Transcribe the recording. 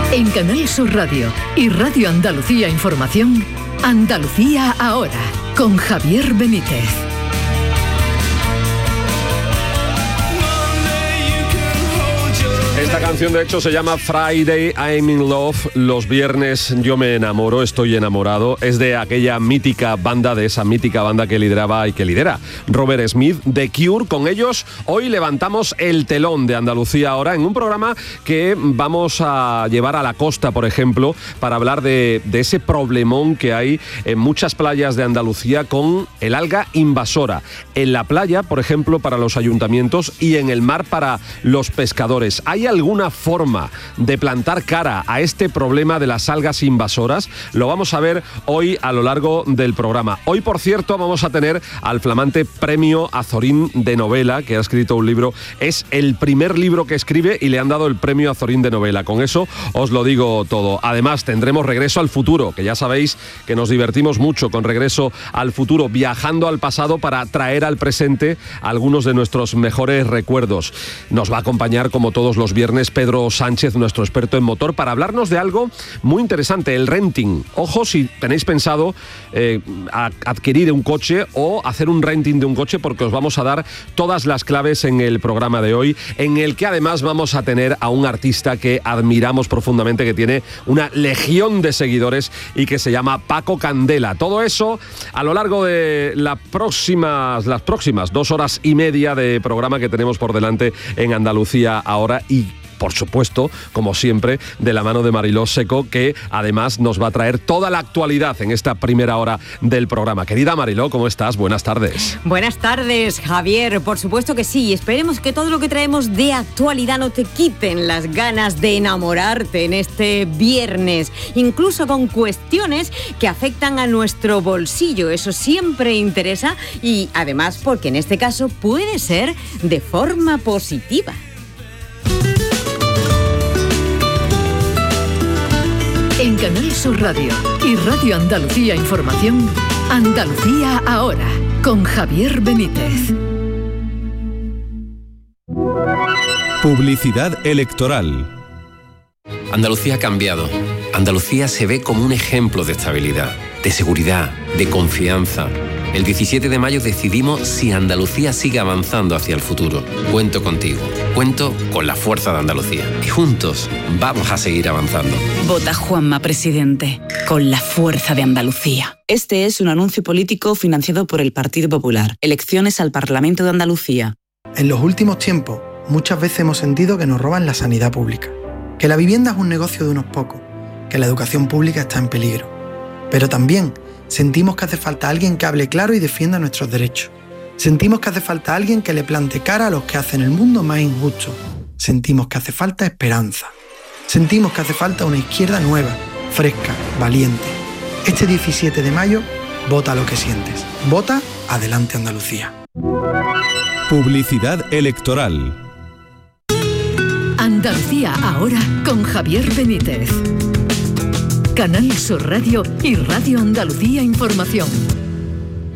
En Canal Sur Radio y Radio Andalucía Información, Andalucía Ahora, con Javier Benítez. Esta canción de hecho se llama Friday I'm in Love, los viernes yo me enamoro, estoy enamorado. Es de aquella mítica banda, de esa mítica banda que lideraba y que lidera Robert Smith, The Cure. Con ellos hoy levantamos el telón de Andalucía Ahora en un programa que vamos a llevar a la costa, por ejemplo, para hablar de ese problemón que hay en muchas playas de Andalucía con el alga invasora. En la playa, por ejemplo, para los ayuntamientos, y en el mar para los pescadores. ¿Hay alguna forma de plantar cara a este problema de las algas invasoras? Lo vamos a ver hoy a lo largo del programa. Hoy, por cierto, vamos a tener al flamante Premio Azorín de Novela, que ha escrito un libro. Es el primer libro que escribe y le han dado el Premio Azorín de Novela. Con eso os lo digo todo. Además, tendremos Regreso al Futuro, que ya sabéis que nos divertimos mucho con Regreso al Futuro, viajando al pasado para traer al presente algunos de nuestros mejores recuerdos. Nos va a acompañar, como todos los viernes, Pedro Sánchez, nuestro experto en motor, para hablarnos de algo muy interesante, el renting. Ojo si tenéis pensado adquirir un coche o hacer un renting de un coche, porque os vamos a dar todas las claves en el programa de hoy, en el que además vamos a tener a un artista que admiramos profundamente, que tiene una legión de seguidores y que se llama Paco Candela. Todo eso a lo largo de las próximas 2 horas y media de programa que tenemos por delante en Andalucía Ahora, y por supuesto, como siempre, de la mano de Mariló Seco, que además nos va a traer toda la actualidad en esta primera hora del programa. Querida Mariló, ¿cómo estás? Buenas tardes. Buenas tardes, Javier. Por supuesto que sí. Esperemos que todo lo que traemos de actualidad no te quiten las ganas de enamorarte en este viernes, incluso con cuestiones que afectan a nuestro bolsillo. Eso siempre interesa, y además porque en este caso puede ser de forma positiva. En Canal Sur Radio y Radio Andalucía Información, Andalucía Ahora, con Javier Benítez. Publicidad electoral. Andalucía ha cambiado. Andalucía se ve como un ejemplo de estabilidad, de seguridad, de confianza. El 17 de mayo decidimos si Andalucía sigue avanzando hacia el futuro. Cuento contigo. Cuento con la fuerza de Andalucía. Y juntos vamos a seguir avanzando. Vota Juanma Presidente, con la fuerza de Andalucía. Este es un anuncio político financiado por el Partido Popular. Elecciones al Parlamento de Andalucía. En los últimos tiempos, muchas veces hemos sentido que nos roban la sanidad pública, que la vivienda es un negocio de unos pocos, que la educación pública está en peligro. Pero también sentimos que hace falta alguien que hable claro y defienda nuestros derechos. Sentimos que hace falta alguien que le plante cara a los que hacen el mundo más injusto. Sentimos que hace falta esperanza. Sentimos que hace falta una izquierda nueva, fresca, valiente. Este 17 de mayo, vota lo que sientes. Vota Adelante Andalucía. Publicidad electoral. Andalucía Ahora, con Javier Benítez. Canal Sur Radio y Radio Andalucía Información.